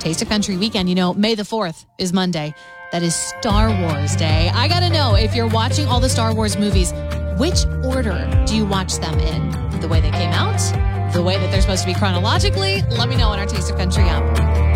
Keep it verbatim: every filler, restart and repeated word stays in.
Taste of Country weekend. You know, May the fourth is Monday. That is Star Wars Day. I got to know, if you're watching all the Star Wars movies, which order do you watch them in? The way they came out? The way that they're supposed to be chronologically? Let me know on our Taste of Country app.